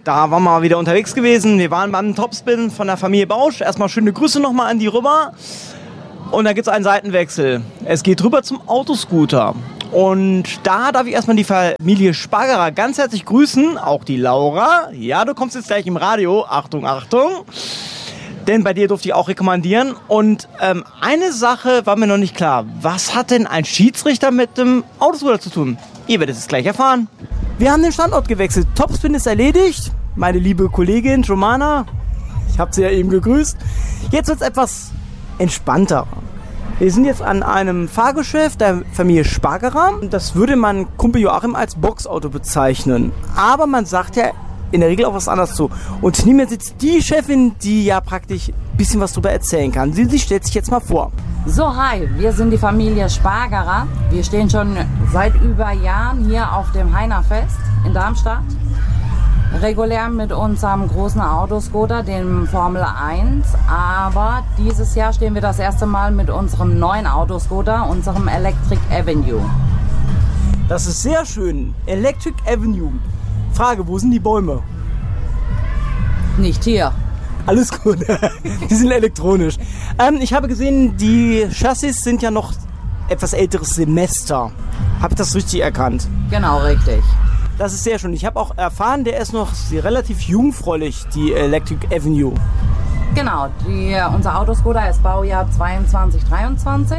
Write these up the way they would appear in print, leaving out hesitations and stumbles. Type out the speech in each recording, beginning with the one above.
Da waren wir mal wieder unterwegs gewesen. Wir waren beim Topspin von der Familie Bausch. Erstmal schöne Grüße nochmal an die rüber. Und da gibt es einen Seitenwechsel. Es geht rüber zum Autoscooter. Und da darf ich erstmal die Familie Spargerer ganz herzlich grüßen. Auch die Laura. Ja, du kommst jetzt gleich im Radio. Achtung, Achtung. Denn bei dir durfte ich auch rekommandieren. Und eine Sache war mir noch nicht klar. Was hat denn ein Schiedsrichter mit dem Autoscooter zu tun? Ihr werdet es gleich erfahren. Wir haben den Standort gewechselt. Topspin ist erledigt. Meine liebe Kollegin Romana, ich habe sie ja eben gegrüßt. Jetzt wird es etwas entspannter. Wir sind jetzt an einem Fahrgeschäft der Familie Spargerer. Das würde man Kumpel Joachim als Boxauto bezeichnen. Aber man sagt ja in der Regel auch was anderes zu. Und neben mir sitzt die Chefin, die ja praktisch ein bisschen was darüber erzählen kann. Sie stellt sich jetzt mal vor. So, hi, wir sind die Familie Spargerer. Wir stehen schon seit über Jahren hier auf dem Heinerfest in Darmstadt. Regulär mit unserem großen Autoscooter, dem Formel 1. Aber dieses Jahr stehen wir das erste Mal mit unserem neuen Autoscooter, unserem Electric Avenue. Das ist sehr schön. Electric Avenue. Frage, wo sind die Bäume? Nicht hier. Alles gut. Die sind elektronisch. Ich habe gesehen, die Chassis sind ja noch etwas älteres Semester. Habe ich das richtig erkannt? Genau, richtig. Das ist sehr schön. Ich habe auch erfahren, der ist noch relativ jungfräulich, die Electric Avenue. Genau, unser Autoscooter ist Baujahr 22, 23.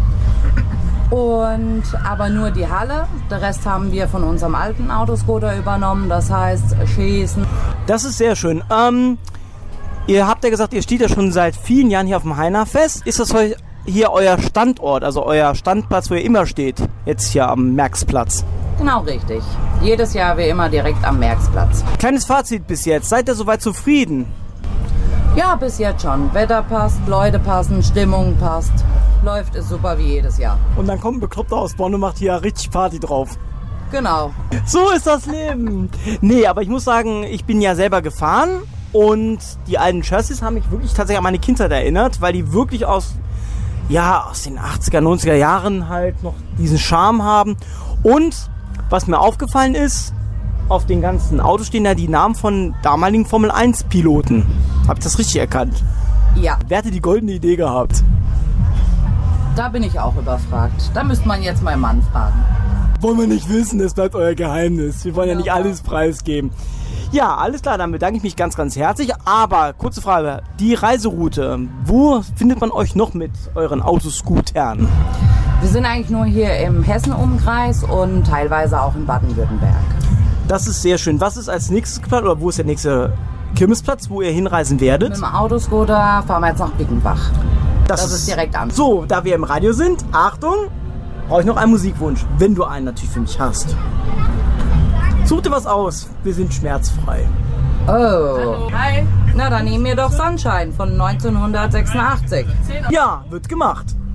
Und aber nur die Halle. Den Rest haben wir von unserem alten Autoscooter übernommen. Das heißt, Schießen. Das ist sehr schön. Ihr habt ja gesagt, ihr steht ja schon seit vielen Jahren hier auf dem Heinerfest. Ist das hier euer Standort, also euer Standplatz, wo ihr immer steht? Jetzt hier am Märksplatz. Genau, richtig. Jedes Jahr wie immer direkt am Märksplatz. Kleines Fazit bis jetzt. Seid ihr soweit zufrieden? Ja, bis jetzt schon. Wetter passt, Leute passen, Stimmung passt. Läuft es super wie jedes Jahr. Und dann kommt ein Bekloppter aus Bonn und macht hier richtig Party drauf. Genau. So ist das Leben. Nee, aber ich muss sagen, ich bin ja selber gefahren. Und die alten Chassis haben mich wirklich tatsächlich an meine Kindheit erinnert, weil die wirklich aus den 80er, 90er Jahren halt noch diesen Charme haben. Und was mir aufgefallen ist, auf den ganzen Autos stehen ja die Namen von damaligen Formel-1-Piloten. Habt ihr das richtig erkannt? Ja. Wer hätte die goldene Idee gehabt? Da bin ich auch überfragt. Da müsste man jetzt meinen Mann fragen. Wollen wir nicht wissen, das bleibt euer Geheimnis. Wir wollen ja nicht alles preisgeben. Ja, alles klar, dann bedanke ich mich ganz, ganz herzlich. Aber, kurze Frage, die Reiseroute, wo findet man euch noch mit euren Autoscootern? Wir sind eigentlich nur hier im Hessen-Umkreis und teilweise auch in Baden-Württemberg. Das ist sehr schön. Was ist als nächstes geplant oder wo ist der nächste Kirmesplatz, wo ihr hinreisen werdet? Mit dem Autoscooter fahren wir jetzt nach Bickenbach. Das ist direkt an. So, da wir im Radio sind, Achtung, brauche ich noch einen Musikwunsch, wenn du einen natürlich für mich hast. Such dir was aus, wir sind schmerzfrei. Oh. Hallo. Hi. Na, dann nehmen wir doch Sunshine von 1986. Ja, wird gemacht.